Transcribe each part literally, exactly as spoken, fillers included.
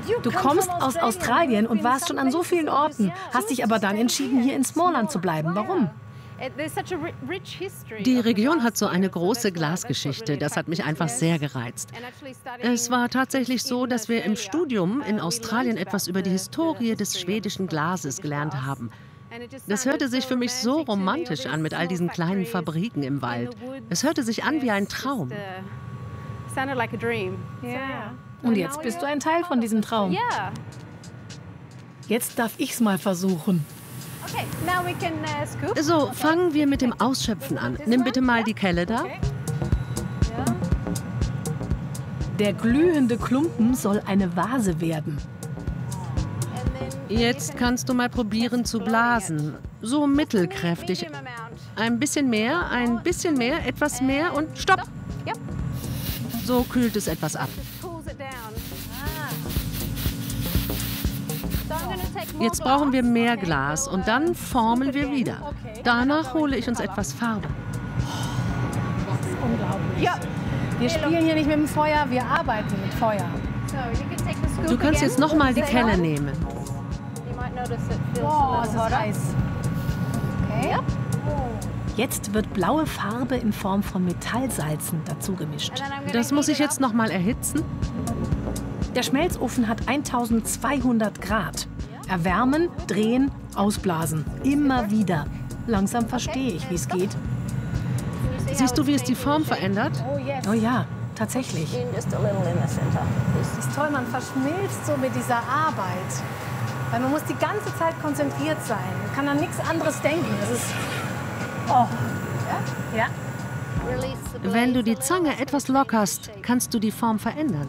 Du kommst aus Australien und warst schon an so vielen Orten, hast dich aber dann entschieden, hier in Smallland zu bleiben. Warum? Die Region hat so eine große Glasgeschichte, das hat mich einfach sehr gereizt. Es war tatsächlich so, dass wir im Studium in Australien etwas über die Historie des schwedischen Glases gelernt haben. Das hörte sich für mich so romantisch an mit all diesen kleinen Fabriken im Wald. Es hörte sich an wie ein Traum. Und jetzt bist du ein Teil von diesem Traum. Jetzt darf ich's mal versuchen. So, fangen wir mit dem Ausschöpfen an. Nimm bitte mal die Kelle da. Der glühende Klumpen soll eine Vase werden. Jetzt kannst du mal probieren zu blasen. So mittelkräftig. Ein bisschen mehr, ein bisschen mehr, etwas mehr und stopp! So kühlt es etwas ab. Jetzt brauchen wir mehr Glas und dann formen wir wieder. Danach hole ich uns etwas Farbe. Das ist unglaublich. Wir spielen hier nicht mit dem Feuer, wir arbeiten mit Feuer. Du kannst jetzt noch mal die Kelle nehmen. Oh, es ist heiß. Okay. Jetzt wird blaue Farbe in Form von Metallsalzen dazu gemischt. Das muss ich jetzt noch mal erhitzen. Der Schmelzofen hat eintausendzweihundert Grad. Erwärmen, drehen, ausblasen. Immer wieder. Langsam verstehe ich, wie es geht. Siehst du, wie es die Form verändert? Oh ja, tatsächlich. Das ist toll, man verschmilzt so mit dieser Arbeit. Weil man muss die ganze Zeit konzentriert sein. Man kann an nichts anderes denken. Das ist... Oh. Ja? Ja. Wenn du die Zange etwas lockerst, kannst du die Form verändern.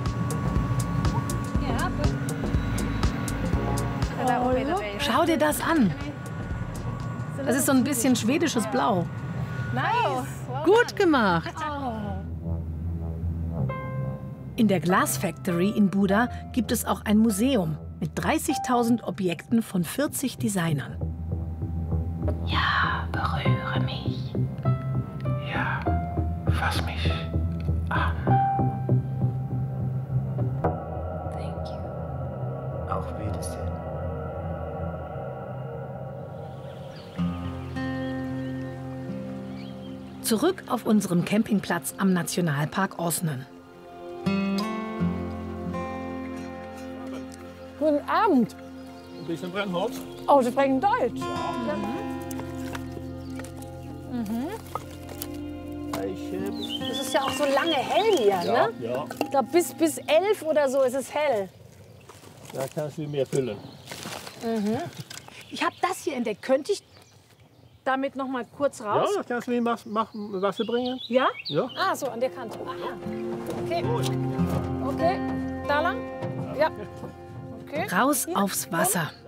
Oh, schau dir das an. Das ist so ein bisschen schwedisches Blau. Nice. Gut gemacht. In der Glass Factory in Buda gibt es auch ein Museum mit dreißigtausend Objekten von vierzig Designern. Ja, berühre mich. Ja, fass mich an. Thank you. Auf Wiedersehen. Zurück auf unserem Campingplatz am Nationalpark Osnen. Guten Abend. Ein bisschen Brennholz. Oh, Sie sprechen Deutsch. Mhm. Es ist ja auch so lange hell hier, Ja, ne? ja. Ich glaube, bis, bis elf oder so ist es hell. Da kannst du mehr füllen. Mhm. Ich habe das hier entdeckt. Könnte ich damit noch mal kurz raus? Ja, da kannst du mir mach, mach, Wasser bringen. Ja? Ja. Ah, so an der Kante. Ah, ja. Okay. Okay. Da lang? Ja. Okay. Raus aufs Wasser.